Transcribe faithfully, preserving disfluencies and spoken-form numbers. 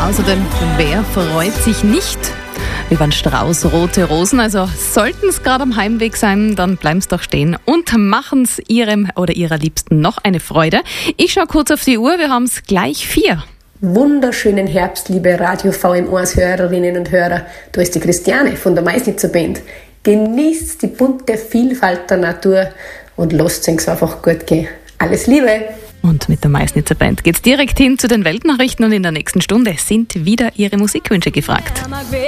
Außerdem, wer freut sich nicht über einen Strauß rote Rosen? Also sollten es gerade am Heimweg sein, dann bleiben Sie doch stehen und machen es Ihrem oder Ihrer Liebsten noch eine Freude. Ich schaue kurz auf die Uhr, wir haben es gleich vier. Wunderschönen Herbst, liebe Radio V M eins Hörerinnen und Hörer. Da ist die Christiane von der Maisnitzer Band. Genießt die bunte Vielfalt der Natur und lasst es einfach gut gehen. Alles Liebe! Und mit der Maisnitzer Band geht's direkt hin zu den Weltnachrichten und in der nächsten Stunde sind wieder Ihre Musikwünsche gefragt.